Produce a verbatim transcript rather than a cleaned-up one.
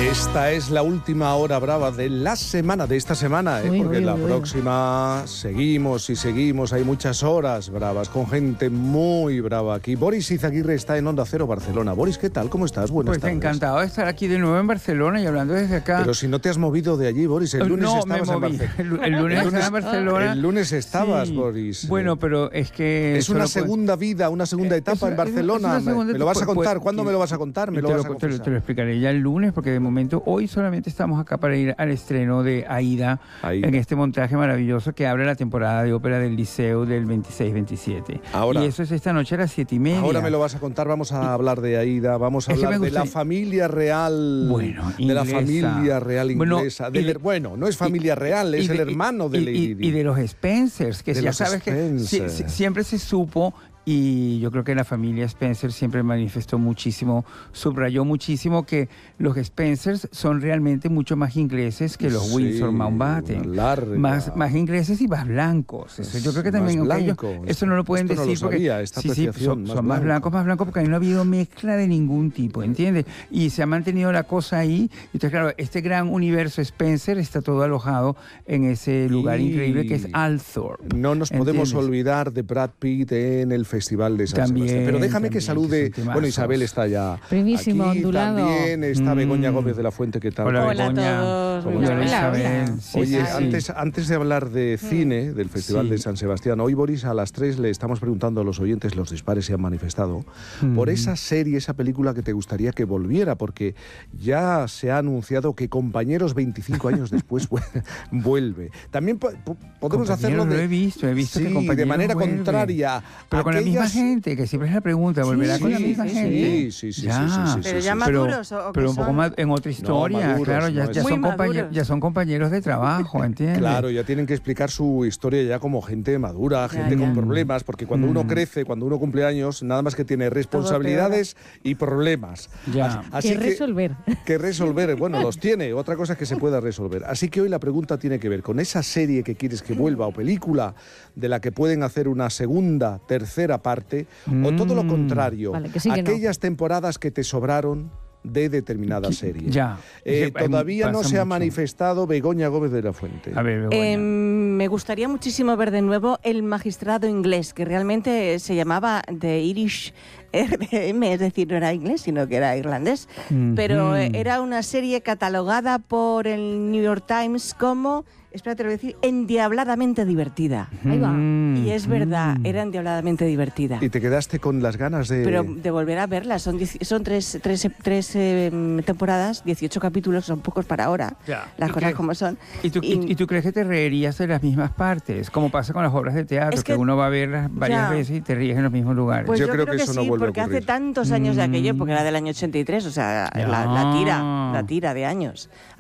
Esta es la última hora brava de la semana, de esta semana, ¿eh? Uy, porque uy, la uy. próxima seguimos y seguimos. Hay muchas horas bravas con gente muy brava aquí. Boris Izaguirre está en Onda Cero Barcelona. Boris, ¿qué tal? ¿Cómo estás? Buenas Pues tardes. encantado de estar aquí de nuevo en Barcelona y hablando desde acá. Pero si no te has movido de allí, Boris. El lunes no, estabas me en moví. Barcelona. El, el lunes estaba en Barcelona. El lunes estabas, Sí. Boris. Bueno, pero es que... Es una solo puedo- segunda vida, una segunda Eh, etapa es en una- es Barcelona. una Me- segunda- ¿Me lo vas a pues- contar? pues- ¿Cuándo me lo vas a contar? Me Y lo te vas a te lo, te confesar. lo explicaré ya el lunes, porque de momento hoy solamente estamos acá para ir al estreno de Aida, Aida. en este montaje maravilloso que abre la temporada de ópera del Liceo del veintiséis veintisiete. Ahora. Y eso es esta noche a las siete y media. Ahora me lo vas a contar, vamos a hablar de Aida, vamos a Es que hablar me de la gustaría- familia real, Bueno, de la inglesa. familia real Bueno, inglesa. y del de- her- bueno, no es familia y- real, y es el de- hermano de y- Lady y, Di. y de los Spencers, que De ya los sabes que si- Spencer. si- siempre se supo, y yo creo que la familia Spencer siempre manifestó muchísimo, subrayó muchísimo que los Spencers son realmente mucho más ingleses que los Sí, Windsor una Mountbatten. larga. Más, más ingleses y más blancos. Eso yo creo que Más también, aunque ellos- blancos. eso no lo pueden Esto no lo decir porque sabía, esta sí, sí, apreciación, son, más son más blanco. blancos, más blancos, porque ahí no ha habido mezcla de ningún tipo, ¿entiendes? Y se ha mantenido la cosa ahí. Entonces, claro, este gran universo Spencer está todo alojado en ese lugar Y increíble que es Althorpe. No nos podemos ¿entiendes? olvidar de Brad Pitt en el Festival de San También, Sebastián. Pero déjame que también, salude. que son temazos. Bueno, Isabel está ya. Primísimo, aquí, ondulado. También está Mm. Begoña Gómez de la Fuente. ¿Qué tal? Hola, Hola a Begoña. todos, ¿Cómo Hola, estás? Isabel. Hola. Sí, Oye, sí, sí. antes, antes de hablar de cine, del Festival Sí. de San Sebastián, hoy, Boris, a las tres le estamos preguntando a los oyentes, los dispares se han manifestado, por esa serie, esa película que te gustaría que volviera, porque ya se ha anunciado que Compañeros veinticinco años después vu- vuelve. También po- po- podemos Compañeros, hacerlo de... lo he visto, he visto sí, que de Compañeros manera vuelve. contraria. Pero con la misma Aquellas- gente, que siempre es la pregunta, ¿volverá Sí, con la sí, misma sí, gente? sí, sí, sí, Ya. sí, sí, sí, Pero sí, ya sí. maduros o, o que Pero un poco son- más en otra historia, maduros, claro, ya, no, ya es- son Muy compañeros, maduros. ya son compañeros de trabajo, ¿entiendes? Claro, ya tienen que explicar su historia ya como gente madura, Ya, gente ya. con problemas, porque cuando uno Mm. crece, cuando uno cumple años, nada más que tiene responsabilidades y problemas. Ya. Así que que resolver. que resolver, bueno, los tiene, otra cosa es que se pueda resolver. Así que hoy la pregunta tiene que ver con esa serie que quieres que vuelva o película de la que pueden hacer una segunda, tercera parte, o todo lo Mm. contrario, Vale, que sí, que no. aquellas temporadas que te sobraron de determinada serie. Ya. Eh, Es que, eh, todavía no pasa se ha mucho. manifestado Begoña Gómez de la Fuente. A ver, Begoña. Eh, me gustaría muchísimo ver de nuevo El Magistrado Inglés, que realmente se llamaba The Irish R M, es decir, no era inglés, sino que era irlandés. Ujú. Pero eh, era una serie catalogada por el New York Times como, espérate, lo voy a decir, endiabladamente divertida. Ahí va. Mm, Y es verdad, mm. era endiabladamente divertida. Y te quedaste con las ganas de... Pero de volver a verla, son, dieci- son tres, tres, tres eh, temporadas, dieciocho capítulos, son pocos para ahora, Ya. las ¿Y cosas qué? como son. ¿Y tú, y- y tú crees que te reirías de las mismas partes? Como pasa con las obras de teatro, Es que, que- uno va a verlas varias ya. veces y te ríes en los mismos lugares. Pues Yo yo, creo creo, que que, eso no sí, vuelve a porque hace ocurrir. tantos años de aquello, Mm. porque era del año ochenta y tres, o sea, Ya. la, la tira, la tira de años.